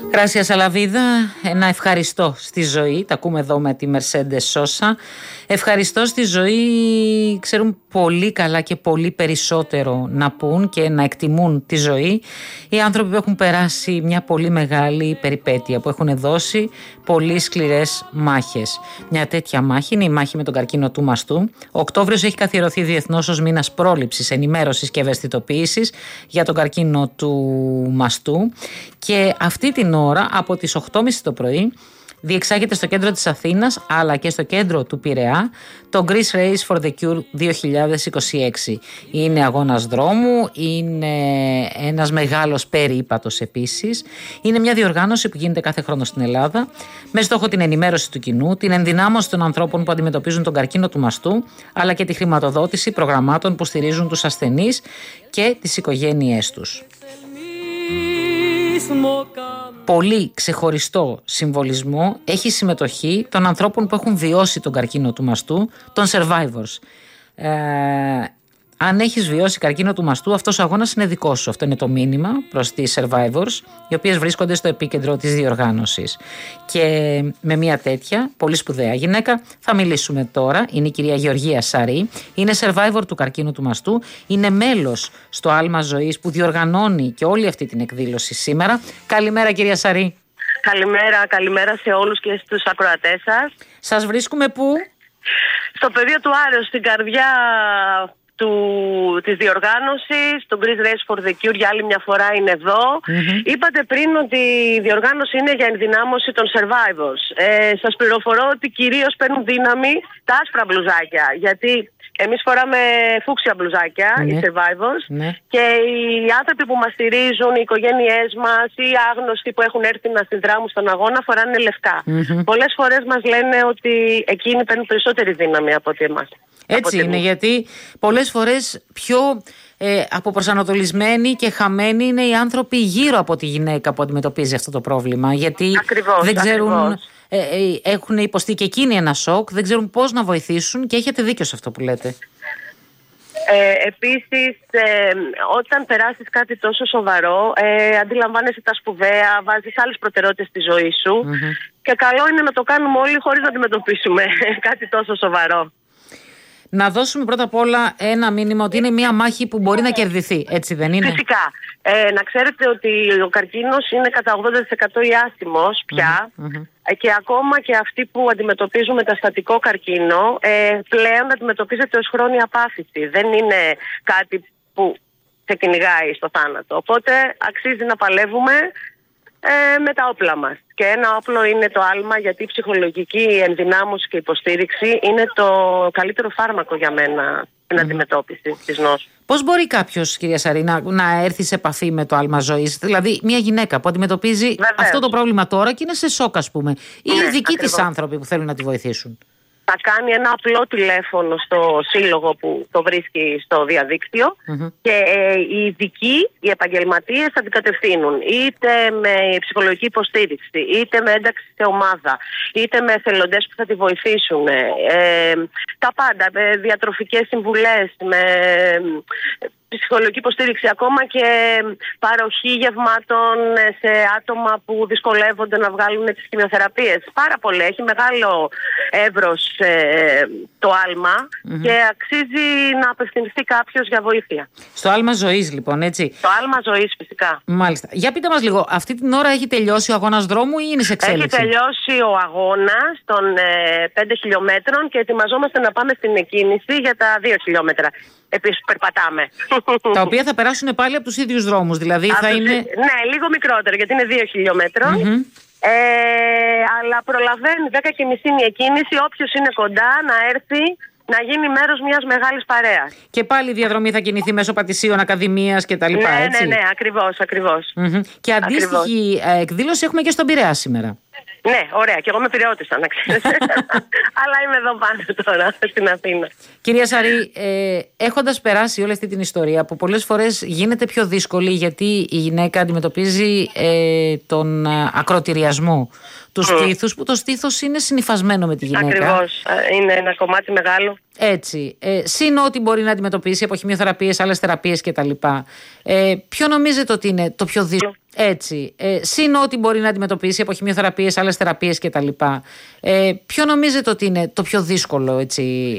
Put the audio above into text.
Gracias Αλαβίδα, ένα ευχαριστώ στη ζωή, τα ακούμε εδώ με τη Mercedes Sosa. Ευχαριστώ στη ζωή, ξέρουν πολύ καλά και πολύ περισσότερο να πούν και να εκτιμούν τη ζωή οι άνθρωποι που έχουν περάσει μια πολύ μεγάλη περιπέτεια, που έχουν δώσει πολύ σκληρές μάχες. Μια τέτοια μάχη είναι η μάχη με τον καρκίνο του μαστού. Ο Οκτώβριος έχει καθιερωθεί διεθνώς ως μήνας πρόληψης, ενημέρωσης και ευαισθητοποίησης για τον καρκίνο του μαστού, και αυτή την ώρα από τις 8.30 το πρωί διεξάγεται στο κέντρο της Αθήνας αλλά και στο κέντρο του Πειραιά το Greece Race for the Cure 2026. Είναι αγώνας δρόμου, είναι ένας μεγάλος περίπατος επίσης. Είναι μια διοργάνωση που γίνεται κάθε χρόνο στην Ελλάδα με στόχο την ενημέρωση του κοινού, την ενδυνάμωση των ανθρώπων που αντιμετωπίζουν τον καρκίνο του μαστού, αλλά και τη χρηματοδότηση προγραμμάτων που στηρίζουν τους ασθενείς και τις οικογένειές τους. Πολύ ξεχωριστό συμβολισμό έχει η συμμετοχή των ανθρώπων που έχουν βιώσει τον καρκίνο του μαστού, των survivors. Αν έχεις βιώσει καρκίνο του μαστού, αυτός ο αγώνας είναι δικό σου. Αυτό είναι το μήνυμα προς τις survivors, οι οποίες βρίσκονται στο επίκεντρο της διοργάνωσης. Και με μια τέτοια πολύ σπουδαία γυναίκα θα μιλήσουμε τώρα. Είναι η κυρία Γεωργία Σαρή. Είναι survivor του καρκίνου του μαστού. Είναι μέλος στο Άλμα Ζωής που διοργανώνει και όλη αυτή την εκδήλωση σήμερα. Καλημέρα, κυρία Σαρή. Καλημέρα σε όλους και στους ακροατές σας. Σας βρίσκουμε πού? Στο πεδίο του Άρεως, στην καρδιά της διοργάνωσης, το Greece Race for the Cure για άλλη μια φορά είναι εδώ. Είπατε πριν ότι η διοργάνωση είναι για ενδυνάμωση των survivors. Σας πληροφορώ ότι κυρίως παίρνουν δύναμη τα άσπρα μπλουζάκια, γιατί εμείς φοράμε φούξια μπλουζάκια, οι survivors, και οι άνθρωποι που μας στηρίζουν, οι οικογένειές μας, οι άγνωστοι που έχουν έρθει να συνδράμουν στον αγώνα φοράνε λευκά. Πολλές φορές μας λένε ότι εκείνοι παίρνουν περισσότερη δύναμη από ότι εμάς. Έτσι είναι, γιατί πολλές φορές πιο αποπροσανατολισμένοι και χαμένοι είναι οι άνθρωποι γύρω από τη γυναίκα που αντιμετωπίζει αυτό το πρόβλημα. Γιατί δεν ξέρουν, έχουν υποστεί και εκείνοι ένα σοκ, δεν ξέρουν πώς να βοηθήσουν, και έχετε δίκιο σε αυτό που λέτε. Επίσης, όταν περάσεις κάτι τόσο σοβαρό, αντιλαμβάνεσαι τα σπουδαία, βάζεις άλλες προτεραιότητες στη ζωή σου, και καλό είναι να το κάνουμε όλοι χωρίς να αντιμετωπίσουμε κάτι τόσο σοβαρό. Να δώσουμε πρώτα απ' όλα ένα μήνυμα ότι είναι μια μάχη που μπορεί να κερδιθεί, έτσι δεν είναι? Φυσικά. Να ξέρετε ότι ο καρκίνος είναι κατά 80% ιάσιμος πια, και ακόμα και αυτοί που αντιμετωπίζουν μεταστατικό καρκίνο πλέον αντιμετωπίζεται ως χρόνια πάθηση. Δεν είναι κάτι που σε κυνηγάει στο θάνατο. Οπότε αξίζει να παλεύουμε με τα όπλα μας. Και ένα όπλο είναι το άλμα, γιατί η ψυχολογική ενδυνάμωση και υποστήριξη είναι το καλύτερο φάρμακο για μένα στην αντιμετώπιση της νόσου. Πώς μπορεί κάποιος, κυρία Σαρή, να έρθει σε επαφή με το Άλμα Ζωής? Δηλαδή, μια γυναίκα που αντιμετωπίζει αυτό το πρόβλημα τώρα και είναι σε σοκ, ας πούμε, ή οι δικοί της άνθρωποι που θέλουν να τη βοηθήσουν? Θα κάνει ένα απλό τηλέφωνο στο σύλλογο που το βρίσκει στο διαδίκτυο, και οι ειδικοί, οι επαγγελματίες θα την κατευθύνουν είτε με ψυχολογική υποστήριξη, είτε με ένταξη σε ομάδα, είτε με εθελοντές που θα τη βοηθήσουν. Τα πάντα, με διατροφικές συμβουλές, με ψυχολογική υποστήριξη, ακόμα και παροχή γευμάτων σε άτομα που δυσκολεύονται να βγάλουν τις χημειοθεραπείες. Πάρα πολύ. Έχει μεγάλο εύρος το άλμα, και αξίζει να απευθυνθεί κάποιος για βοήθεια. Στο Άλμα Ζωής, λοιπόν, έτσι. Το Άλμα Ζωής, φυσικά. Μάλιστα. Για πείτε μας λίγο, αυτή την ώρα έχει τελειώσει ο αγώνας δρόμου ή είναι σε εξέλιξη? Έχει τελειώσει ο αγώνας των 5 χιλιόμετρων και ετοιμαζόμαστε να πάμε στην εκκίνηση για τα 2 χιλιόμετρα. Επίσης περπατάμε. Τα οποία θα περάσουν πάλι από τους ίδιους δρόμους, δηλαδή θα είναι... Ναι, λίγο μικρότερο, γιατί είναι 2 χιλιόμετρων. Αλλά προλαβαίνει 10.30 η εκκίνηση, όποιος είναι κοντά να έρθει να γίνει μέρος μιας μεγάλης παρέας. Και πάλι η διαδρομή θα κινηθεί μέσω Πατησίων, Ακαδημίας κτλ. Έτσι. Ναι, ακριβώς. Και αντίστοιχη εκδήλωση έχουμε και στον Πειραιά σήμερα. Ναι, ωραία. Και εγώ με πειραιώτησα, να ξέρετε. Αλλά είμαι εδώ πάνω τώρα, στην Αθήνα. Κυρία Σαρή, έχοντας περάσει όλη αυτή την ιστορία που πολλές φορές γίνεται πιο δύσκολη, γιατί η γυναίκα αντιμετωπίζει τον ακροτηριασμό του στήθους, που το στήθος είναι συνυφασμένο με τη γυναίκα. Ακριβώς. Είναι ένα κομμάτι μεγάλο. Έτσι. Συν ότι μπορεί να αντιμετωπίσει από χημειοθεραπείες, άλλες θεραπείες κτλ. Ποιο νομίζετε ότι είναι το πιο δύσκολο? Έτσι. Συν ότι μπορεί να αντιμετωπίσει από χημειοθεραπείες, άλλες θεραπείες κτλ. Ποιο νομίζετε ότι είναι το πιο δύσκολο, έτσι,